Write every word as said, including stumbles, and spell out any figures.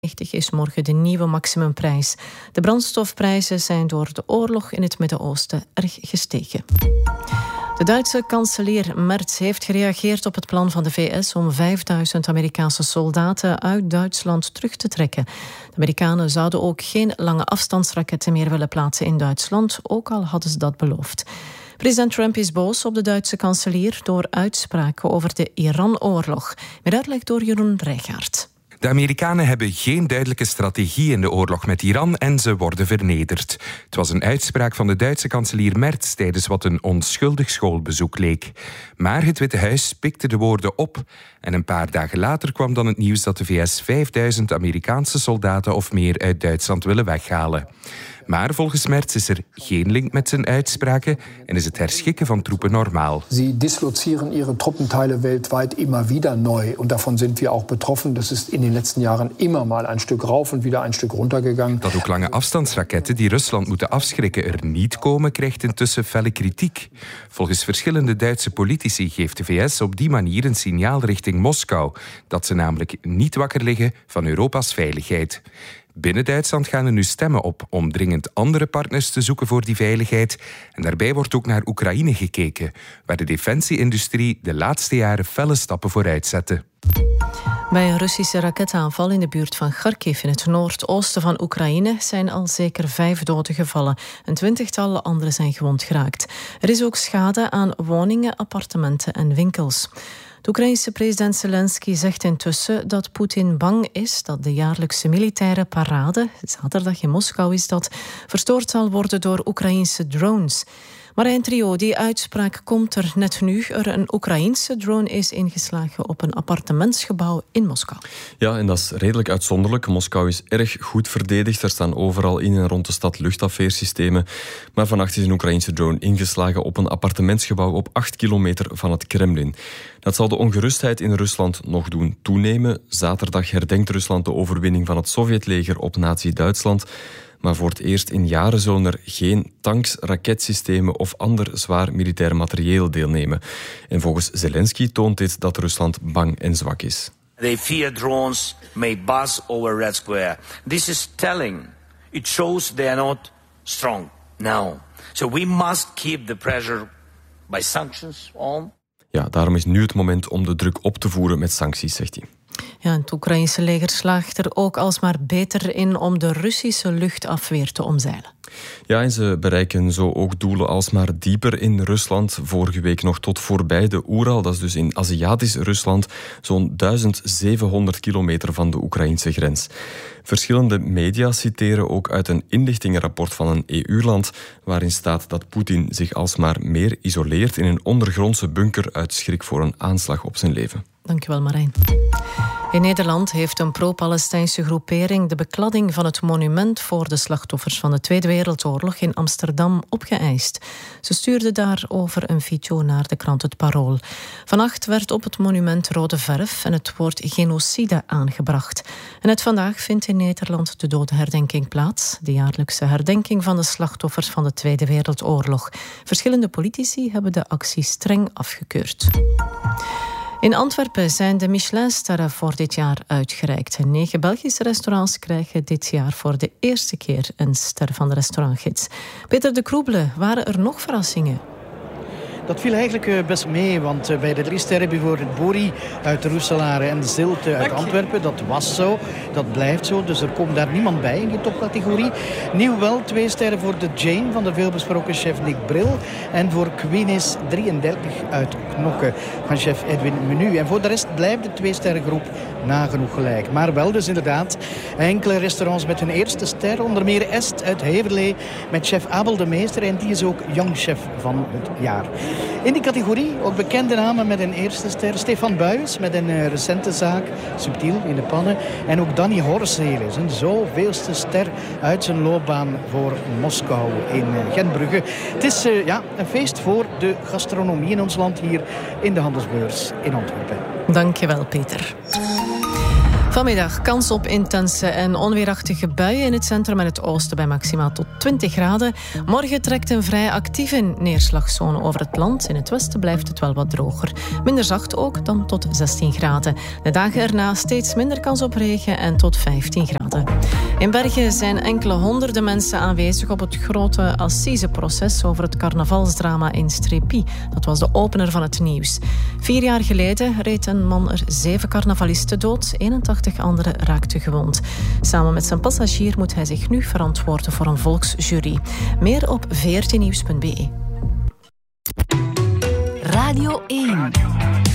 is morgen de nieuwe maximumprijs. De brandstofprijzen zijn door de oorlog in het Midden-Oosten erg gestegen. De Duitse kanselier Merz heeft gereageerd op het plan van de V S om vijfduizend Amerikaanse soldaten uit Duitsland terug te trekken. De Amerikanen zouden ook geen lange afstandsraketten meer willen plaatsen in Duitsland, ook al hadden ze dat beloofd. President Trump is boos op de Duitse kanselier door uitspraken over de Iran-oorlog. Meer uitleg door Jeroen Rijgaard. De Amerikanen hebben geen duidelijke strategie in de oorlog met Iran en ze worden vernederd. Het was een uitspraak van de Duitse kanselier Merz tijdens wat een onschuldig schoolbezoek leek. Maar het Witte Huis pikte de woorden op en een paar dagen later kwam dan het nieuws dat de V S vijfduizend Amerikaanse soldaten of meer uit Duitsland willen weghalen. Maar volgens Merz is er geen link met zijn uitspraken en is het herschikken van troepen normaal. Sie dislozieren ihre Truppenteile weltweit immer wieder neu und davon sind wir auch betroffen. Das ist in den letzten Jahren immer mal ein Stück rauf und wieder ein Stück runter gegangen. Dat ook lange afstandsraketten die Rusland moeten afschrikken er niet komen, krijgt intussen felle kritiek. Volgens verschillende Duitse politici geeft de V S op die manier een signaal richting Moskou, dat ze namelijk niet wakker liggen van Europa's veiligheid. Binnen Duitsland gaan er nu stemmen op om dringend andere partners te zoeken voor die veiligheid. En daarbij wordt ook naar Oekraïne gekeken, waar de defensieindustrie de laatste jaren felle stappen vooruit zette. Bij een Russische raketaanval in de buurt van Kharkiv in het noordoosten van Oekraïne zijn al zeker vijf doden gevallen. Een twintigtal anderen zijn gewond geraakt. Er is ook schade aan woningen, appartementen en winkels. De Oekraïense president Zelensky zegt intussen dat Poetin bang is dat de jaarlijkse militaire parade, zaterdag in Moskou is dat, verstoord zal worden door Oekraïense drones. Marijn Trio, die uitspraak komt er net nu er een Oekraïense drone is ingeslagen op een appartementsgebouw in Moskou. Ja, en dat is redelijk uitzonderlijk. Moskou is erg goed verdedigd. Er staan overal in en rond de stad luchtafweersystemen. Maar vannacht is een Oekraïense drone ingeslagen op een appartementsgebouw op acht kilometer van het Kremlin. Dat zal de ongerustheid in Rusland nog doen toenemen. Zaterdag herdenkt Rusland de overwinning van het Sovjetleger op Nazi-Duitsland. Maar voor het eerst in jaren zullen er geen tanks, raketsystemen of ander zwaar militair materieel deelnemen. En volgens Zelensky toont dit dat Rusland bang en zwak is. They fear drones may buzz over Red Square. This is telling. It shows they are not strong now. So we must keep the pressure by sanctions on. Ja, daarom is nu het moment om de druk op te voeren met sancties, zegt hij. Ja, het Oekraïnse leger slaagt er ook alsmaar beter in om de Russische luchtafweer te omzeilen. Ja, en ze bereiken zo ook doelen alsmaar dieper in Rusland. Vorige week nog tot voorbij de Oeral, dat is dus in Aziatisch Rusland, zo'n duizend zevenhonderd kilometer van de Oekraïnse grens. Verschillende media citeren ook uit een inlichtingenrapport van een E U-land, waarin staat dat Poetin zich alsmaar meer isoleert in een ondergrondse bunker uit schrik voor een aanslag op zijn leven. Dankjewel, Marijn. In Nederland heeft een pro-Palestijnse groepering de bekladding van het monument voor de slachtoffers van de Tweede Wereldoorlog in Amsterdam opgeëist. Ze stuurde daarover een video naar de krant Het Parool. Vannacht werd op het monument rode verf en het woord genocide aangebracht. En net vandaag vindt in Nederland de dodenherdenking plaats, de jaarlijkse herdenking van de slachtoffers van de Tweede Wereldoorlog. Verschillende politici hebben de actie streng afgekeurd. In Antwerpen zijn de Michelinsterren voor dit jaar uitgereikt. Negen Belgische restaurants krijgen dit jaar voor de eerste keer een ster van de restaurantgids. Peter de Kroebele, waren er nog verrassingen? Dat viel eigenlijk best mee, want bij de drie sterren bijvoorbeeld Bori uit Roeselare en Zilte uit Antwerpen, dat was zo, dat blijft zo, dus er komt daar niemand bij in die topcategorie. Nieuw wel, twee sterren voor de Jane van de veelbesproken chef Nick Bril en voor Queenis drieëndertig uit Knokke van chef Edwin Menu. En voor de rest blijft de twee sterrengroep nagenoeg gelijk. Maar wel dus inderdaad enkele restaurants met hun eerste ster, onder meer Est uit Heverlee met chef Abel de Meester en die is ook Young Chef van het jaar. In die categorie ook bekende namen met een eerste ster. Stefan Buijs met een uh, recente zaak, subtiel in de pannen. En ook Danny Horselen, zijn zoveelste ster uit zijn loopbaan voor Moskou in uh, Gentbrugge. Het is uh, ja, een feest voor de gastronomie in ons land hier in de Handelsbeurs in Antwerpen. Dankjewel, Peter. Vanmiddag kans op intense en onweerachtige buien in het centrum en het oosten bij maximaal tot twintig graden. Morgen trekt een vrij actieve neerslagzone over het land. In het westen blijft het wel wat droger. Minder zacht ook dan tot zestien graden. De dagen erna steeds minder kans op regen en tot vijftien graden. In Bergen zijn enkele honderden mensen aanwezig op het grote assiseproces over het carnavalsdrama in Strépy. Dat was de opener van het nieuws. Vier jaar geleden reed een man er zeven carnavalisten dood. eenentachtig anderen raakten gewond. Samen met zijn passagier moet hij zich nu verantwoorden voor een volksjury. Meer op v r t nieuws punt b e. Radio één.